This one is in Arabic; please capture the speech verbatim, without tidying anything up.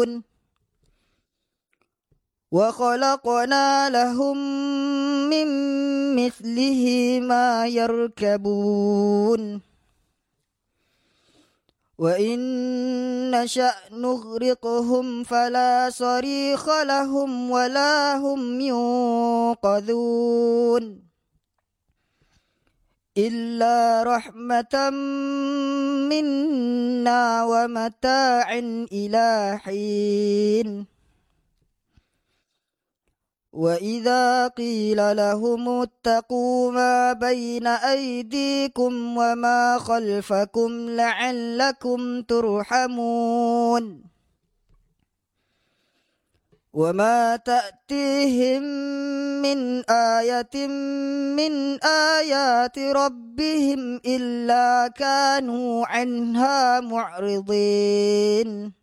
يعملون وخلقنا لهم من مثله ما يركبون وإن نشأ نغرقهم فلا صريخ لهم ولا هم ينقذون إلا رحمة منا ومتاع إلى حين وإذا قيل لهم اتقوا ما بين أيديكم وما خلفكم لعلكم ترحمون وما تأتيهم من آية من آيات ربهم إلا كانوا عنها معرضين